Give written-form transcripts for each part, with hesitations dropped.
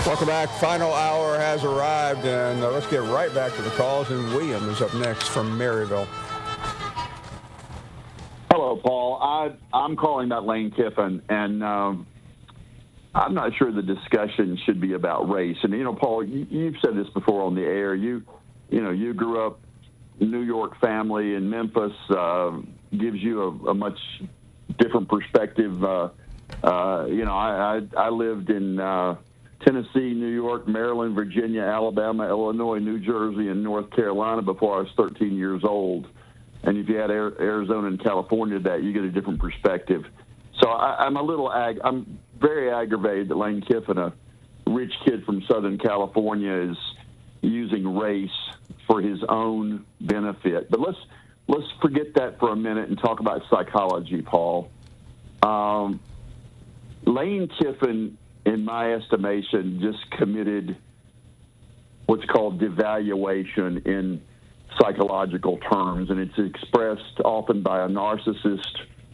Welcome back. Final hour has arrived, and let's get right back to the calls. And William is up next from Maryville. Hello, Paul. I'm calling about Lane Kiffin, and I'm not sure the discussion should be about race. And Paul, you've said this before on the air. You grew up New York family, and Memphis gives you a much different perspective. I lived in Tennessee, New York, Maryland, Virginia, Alabama, Illinois, New Jersey, and North Carolina before I was 13 years old. And if you add Arizona and California to that, you get a different perspective. So I'm very aggravated that Lane Kiffin, a rich kid from Southern California, is using race for his own benefit. But let's forget that for a minute and talk about psychology, Paul. Lane Kiffin, in my estimation, just committed what's called devaluation in psychological terms, and it's expressed often by a narcissist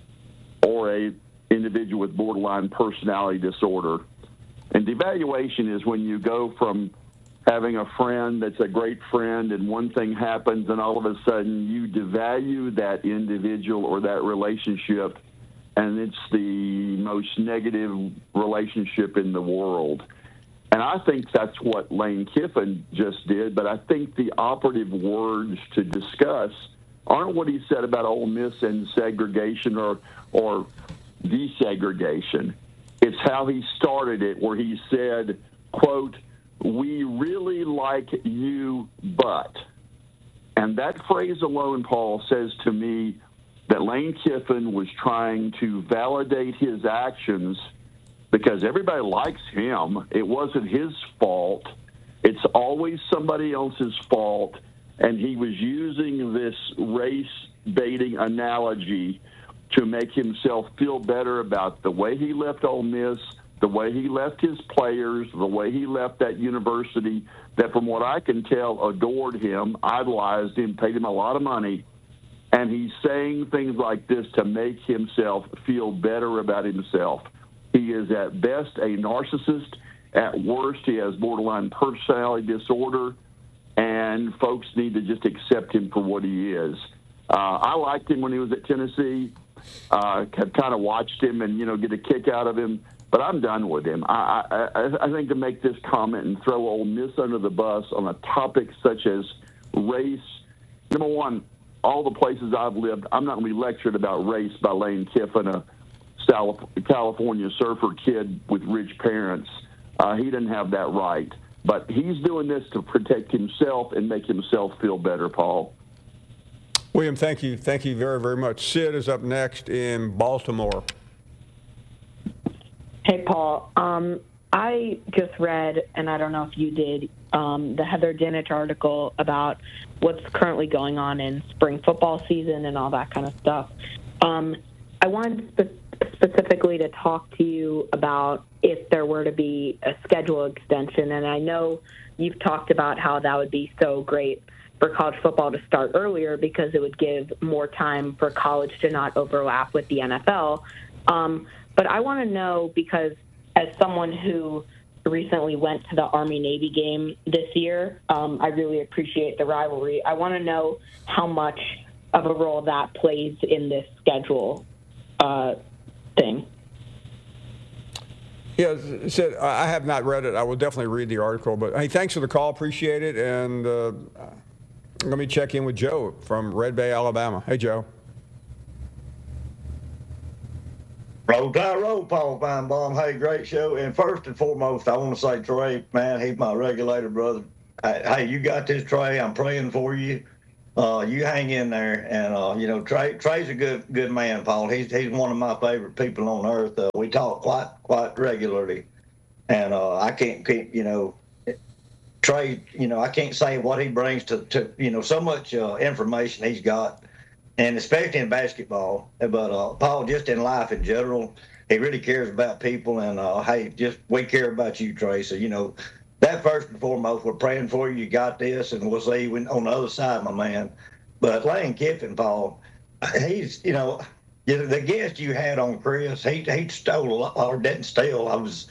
or a individual with borderline personality disorder. And devaluation is when you go from having a friend that's a great friend and one thing happens and all of a sudden you devalue that individual or that relationship, and it's the most negative relationship in the world. And I think that's what Lane Kiffin just did, but I think the operative words to discuss aren't what he said about Ole Miss and segregation or desegregation. It's how he started it, where he said, quote, "We really like you, but." And that phrase alone, Paul, says to me that Lane Kiffin was trying to validate his actions because everybody likes him. It wasn't his fault. It's always somebody else's fault. And he was using this race-baiting analogy to make himself feel better about the way he left Ole Miss, the way he left his players, the way he left that university that, from what I can tell, adored him, idolized him, paid him a lot of money. And he's saying things like this to make himself feel better about himself. He is at best a narcissist. At worst, he has borderline personality disorder, and folks need to just accept him for what he is. I liked him when he was at Tennessee. Have kind of watched him and, get a kick out of him, but I'm done with him. I think to make this comment and throw Ole Miss under the bus on a topic such as race, number one, all the places I've lived, I'm not going to be lectured about race by Lane Kiffin, a California surfer kid with rich parents. He didn't have that right. But he's doing this to protect himself and make himself feel better, Paul. William, thank you. Thank you very, very much. Sid is up next in Baltimore. Hey, Paul. I just read, and I don't know if you did, the Heather Dinich article about what's currently going on in spring football season and all that kind of stuff. I wanted specifically to talk to you about if there were to be a schedule extension, and I know you've talked about how that would be so great for college football to start earlier because it would give more time for college to not overlap with the NFL. But I want to know, because as someone who recently went to the Army-Navy game this year, I really appreciate the rivalry. I want to know how much of a role that plays in this schedule thing. Yeah, Sid, I have not read it. I will definitely read the article. But, hey, thanks for the call. Appreciate it. And let me check in with Joe from Red Bay, Alabama. Hey, Joe. Roll Tide, roll, Paul Feinbaum. Hey, great show. And first and foremost, I want to say, Trey, man, he's my regulator brother. Hey, you got this, Trey. I'm praying for you. You hang in there. And, Trey's a good man, Paul. He's one of my favorite people on earth. We talk quite regularly. And I can't keep, Trey, I can't say what he brings to so much information he's got. And especially in basketball, but Paul, just in life in general, he really cares about people. And we care about you, Trey. So that first and foremost, we're praying for you. You got this, and we'll see you on the other side, my man. But Lane Kiffin, Paul, he's the guest you had on, Chris. He stole a lot, or didn't steal.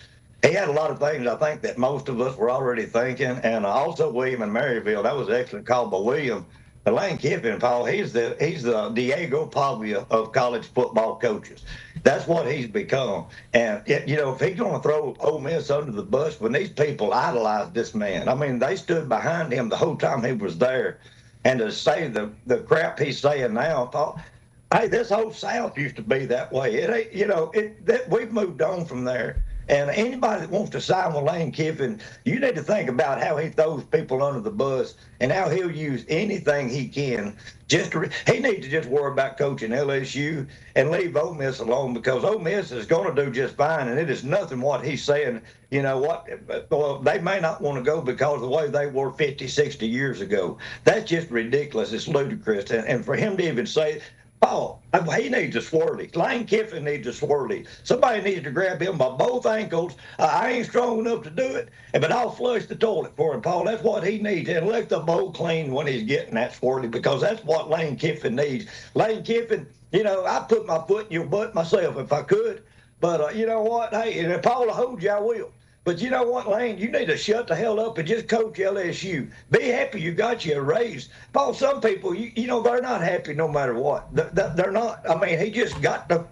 he had a lot of things I think that most of us were already thinking. And also William in Maryville, that was an excellent call by William. But Lane Kiffin, Paul, he's the Diego Pavia of college football coaches. That's what he's become. And, if he's going to throw Ole Miss under the bus, when these people idolized this man, I mean, they stood behind him the whole time he was there. And to say the crap he's saying now, Paul, hey, this whole South used to be that way. It ain't, we've moved on from there. And anybody that wants to sign with Lane Kiffin, you need to think about how he throws people under the bus and how he'll use anything he can. He needs to just worry about coaching LSU and leave Ole Miss alone, because Ole Miss is going to do just fine, and it is nothing what he's saying. You know what? Well, they may not want to go because of the way they were 50, 60 years ago. That's just ridiculous. It's ludicrous. And for him to even say, Paul, he needs a swirly. Lane Kiffin needs a swirly. Somebody needs to grab him by both ankles. I ain't strong enough to do it, but I'll flush the toilet for him, Paul. That's what he needs. And lick the bowl clean when he's getting that swirly, because that's what Lane Kiffin needs. Lane Kiffin, I put my foot in your butt myself if I could. But you know what? Hey, and if Paul will hold you, I will. But you know what, Lane? You need to shut the hell up and just coach LSU. Be happy you got you a raise. Paul, some people, they're not happy no matter what. They're not. I mean, he just got to,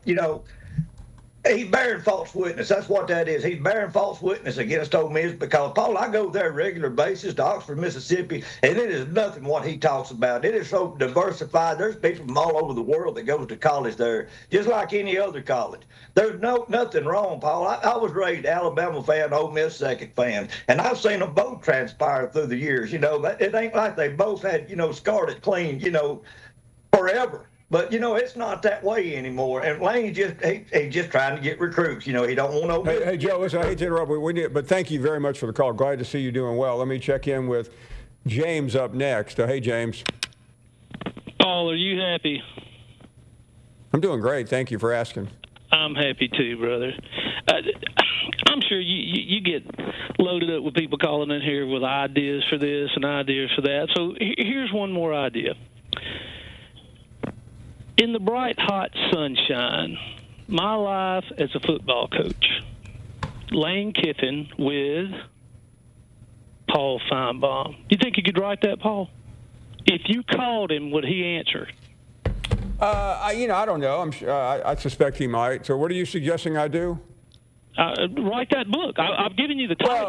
he's bearing false witness. That's what that is. He's bearing false witness against Ole Miss, because, Paul, I go there on a regular basis to Oxford, Mississippi, and it is nothing what he talks about. It is so diversified. There's people from all over the world that goes to college there, just like any other college. There's nothing wrong, Paul. I was raised Alabama fan, Ole Miss second fan, and I've seen them both transpire through the years. It ain't like they both had, scarred it clean, forever. But, it's not that way anymore. And Lane's he's just trying to get recruits. He don't want Ole Miss. Hey, Joe, listen, I hate to interrupt, but thank you very much for the call. Glad to see you doing well. Let me check in with James up next. Hey, James. Paul, are you happy? I'm doing great. Thank you for asking. I'm happy too, brother. I'm sure you get loaded up with people calling in here with ideas for this and ideas for that. So here's one more idea. In the bright, hot sunshine, my life as a football coach, Lane Kiffin with Paul Feinbaum. You think you could write that, Paul? If you called him, would he answer? I don't know. I suspect he might. So what are you suggesting I do? Write that book. I've given you the title.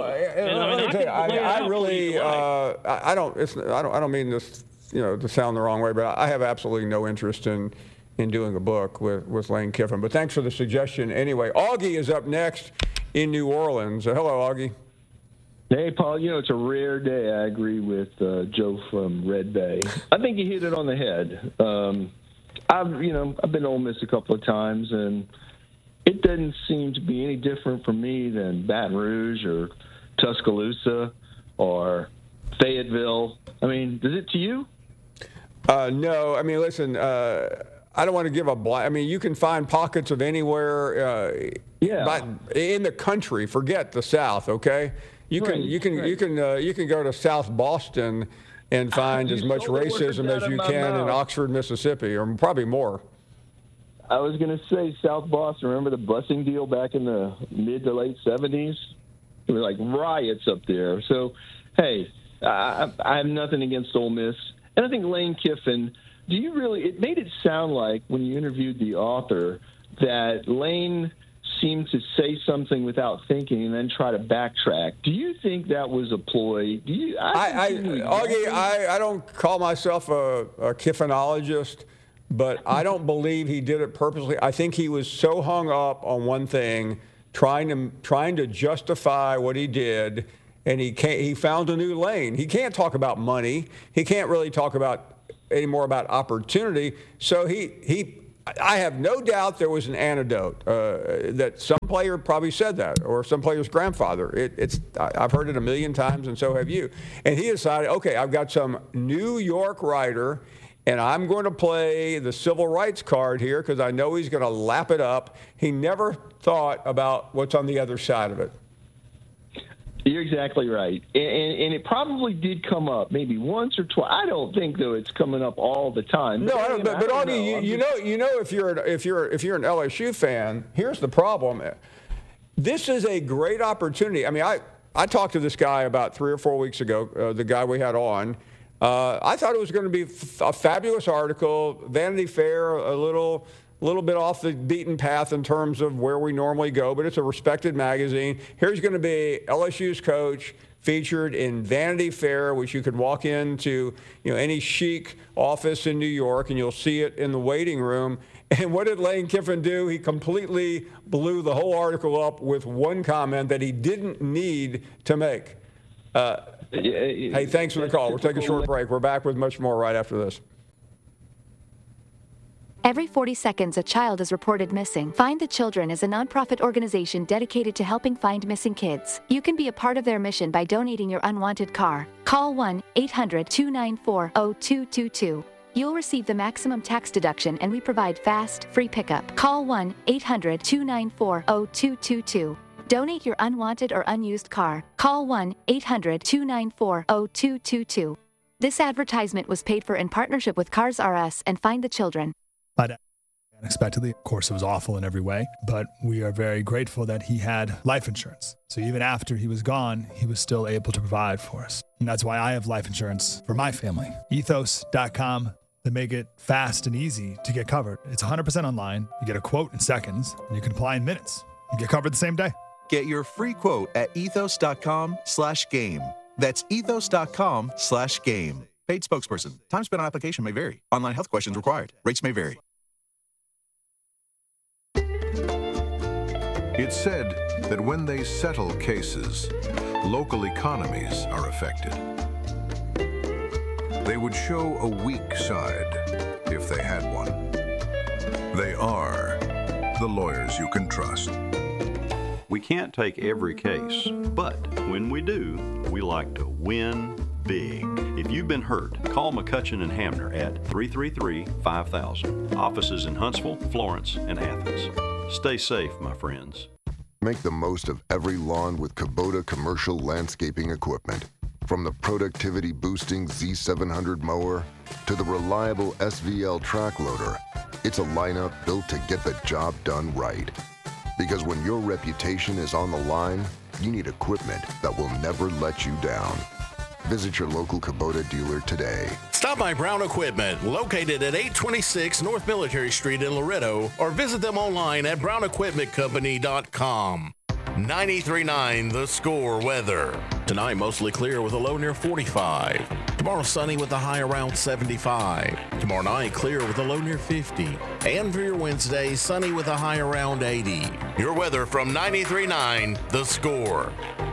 I don't mean this, to sound the wrong way, but I have absolutely no interest in doing a book with Lane Kiffin. But thanks for the suggestion. Anyway, Augie is up next in New Orleans. Hello, Augie. Hey, Paul, it's a rare day. I agree with Joe from Red Bay. I think you hit it on the head. I've been Ole Miss a couple of times, and it doesn't seem to be any different for me than Baton Rouge or Tuscaloosa or Fayetteville. I mean, is it to you? No. I mean, listen, I don't want to give a blind. I mean, you can find pockets of anywhere in the country. Forget the South, okay? You can go to South Boston and find as much racism as you can in Oxford, Mississippi, or probably more. I was going to say South Boston. Remember the busing deal back in the mid to late 70s? There were like riots up there. So, hey, I have nothing against Ole Miss. And I think Lane Kiffin, it made it sound like when you interviewed the author that Lane seemed to say something without thinking and then try to backtrack. Do you think that was a ploy? Augie, I don't call myself a Kiffinologist, but I don't believe he did it purposely. I think he was so hung up on one thing, trying to justify what he did, and he found a new lane. He can't talk about money. He can't really talk any more about opportunity. So I have no doubt there was an antidote that some player probably said that, or some player's grandfather. I've heard it a million times, and so have you. And he decided, okay, I've got some New York writer, and I'm going to play the civil rights card here because I know he's going to lap it up. He never thought about what's on the other side of it. You're exactly right, and it probably did come up maybe once or twice. I don't think though it's coming up all the time. No, I don't. But Augie, if you're an LSU fan, here's the problem. this is a great opportunity. I mean, I talked to this guy about 3 or 4 weeks ago, the guy we had on. I thought it was going to be a fabulous article. Vanity Fair, a little bit off the beaten path in terms of where we normally go, but it's a respected magazine. Here's going to be LSU's coach featured in Vanity Fair, which you could walk into, any chic office in New York, and you'll see it in the waiting room. And what did Lane Kiffin do? He completely blew the whole article up with one comment that he didn't need to make. Hey, thanks for the call. We'll take a short break. We're back with much more right after this. Every 40 seconds, a child is reported missing. Find the Children is a nonprofit organization dedicated to helping find missing kids. You can be a part of their mission by donating your unwanted car. Call 1-800-294-0222. You'll receive the maximum tax deduction, and we provide fast, free pickup. Call 1-800-294-0222. Donate your unwanted or unused car. Call 1-800-294-0222. This advertisement was paid for in partnership with Cars R Us and Find the Children. But unexpectedly, of course, it was awful in every way, but we are very grateful that he had life insurance. So even after he was gone, he was still able to provide for us. And that's why I have life insurance for my family. Ethos.com. They make it fast and easy to get covered. It's 100% online. You get a quote in seconds, and you can apply in minutes. You get covered the same day. Get your free quote at ethos.com/game. That's ethos.com/game. Paid spokesperson. Time spent on application may vary. Online health questions required. Rates may vary. It's said that when they settle cases, local economies are affected. They would show a weak side if they had one. They are the lawyers you can trust. We can't take every case, but when we do, we like to win big. If you've been hurt, call McCutcheon and Hamner at 333-5000. Offices in Huntsville, Florence, and Athens. Stay safe, my friends. Make the most of every lawn with Kubota commercial landscaping equipment. From the productivity-boosting Z700 mower to the reliable SVL track loader, it's a lineup built to get the job done right. Because when your reputation is on the line, you need equipment that will never let you down. Visit your local Kubota dealer today. Stop by Brown Equipment, located at 826 North Military Street in Loretto, or visit them online at brownequipmentcompany.com. 93.9 The Score weather. Tonight, mostly clear with a low near 45. Tomorrow, sunny with a high around 75. Tomorrow night, clear with a low near 50. And for your Wednesday, sunny with a high around 80. Your weather from 93.9 The Score.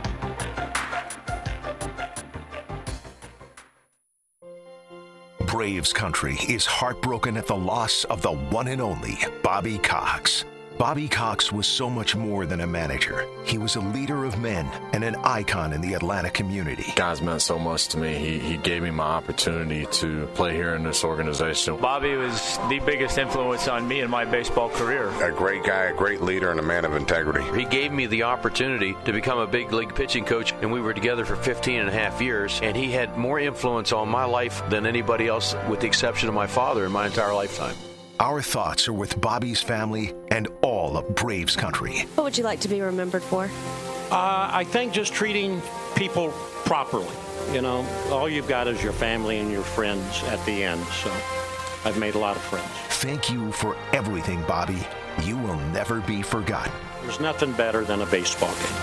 Braves country is heartbroken at the loss of the one and only Bobby Cox. Bobby Cox was so much more than a manager. He was a leader of men and an icon in the Atlanta community. Guys meant so much to me. He gave me my opportunity to play here in this organization. Bobby was the biggest influence on me in my baseball career. A great guy, a great leader, and a man of integrity. He gave me the opportunity to become a big league pitching coach, and we were together for 15 and a half years, and he had more influence on my life than anybody else, with the exception of my father, in my entire lifetime. Our thoughts are with Bobby's family and all of Braves country. What would you like to be remembered for? I think just treating people properly. All you've got is your family and your friends at the end. So I've made a lot of friends. Thank you for everything, Bobby. You will never be forgotten. There's nothing better than a baseball game.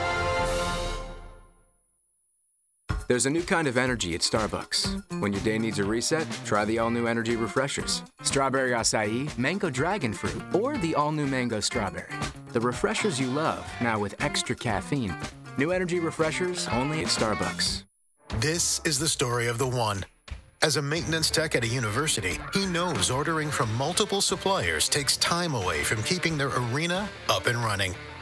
There's a new kind of energy at Starbucks. When your day needs a reset, try the all-new energy refreshers. Strawberry acai, mango dragon fruit, or the all-new mango strawberry. The refreshers you love, now with extra caffeine. New energy refreshers only at Starbucks. This is the story of the one. As a maintenance tech at a university, he knows ordering from multiple suppliers takes time away from keeping their arena up and running.